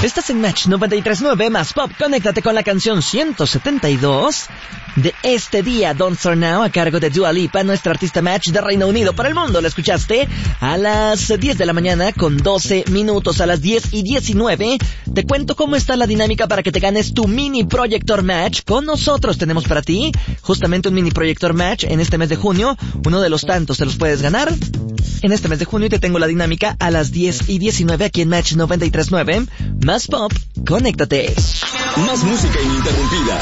Estás en Match 93.9 más Pop. Conéctate con la canción 172 de este día, Don't Start Now, a cargo de Dua Lipa, nuestra artista Match de Reino Unido para el mundo. La escuchaste a las 10 de la mañana con 12 minutos, a las 10:19. Te cuento cómo está la dinámica para que te ganes tu mini proyector Match. Con nosotros tenemos para ti justamente un mini proyector Match en este mes de junio. Uno de los tantos te los puedes ganar en este mes de junio y te tengo la dinámica a las 10:19 aquí en Match 93.9. Más Pop, conéctate. Más música ininterrumpida.